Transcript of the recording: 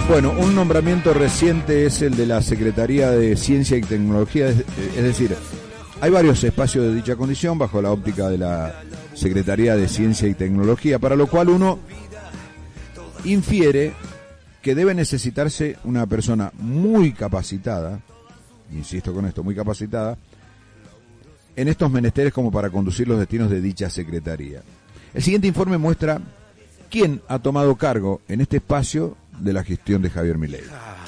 Bueno, un nombramiento reciente es el de la Secretaría de Ciencia y Tecnología, es decir, hay varios espacios de dicha condición bajo la óptica de la Secretaría de Ciencia y Tecnología, para lo cual uno infiere que debe necesitarse una persona muy capacitada, insisto con esto, muy capacitada, en estos menesteres como para conducir los destinos de dicha secretaría. El siguiente informe muestra quién ha tomado cargo en este espacio de la gestión de Javier Milei.